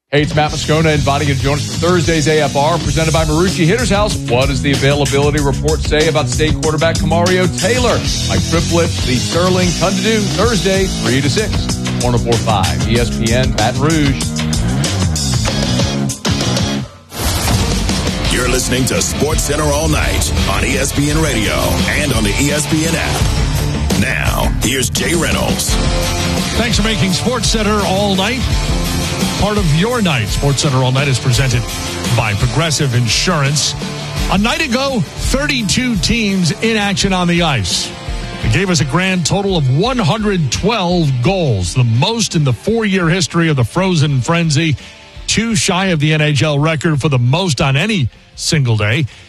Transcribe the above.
Hey, it's Matt Moscona inviting you to join us for Thursday's AFR, presented by Marucci Hitter's House. What does the availability report say about state quarterback Kamario Taylor? Mike Triplett, Lee Sterling, ton to do Thursday, 3 to 6, 104.5, ESPN, Baton Rouge. You're listening to Sports Center all night on ESPN Radio and on the ESPN app. Now, here's Jay Reynolds. Thanks for making Sports Center all night part of your night. Sports Center all night is presented by Progressive Insurance. A night ago, 32 teams in action on the ice. It gave us a grand total of 112 goals, the most in the 4-year history of the Frozen Frenzy, 2 shy of the NHL record for the most on any single day.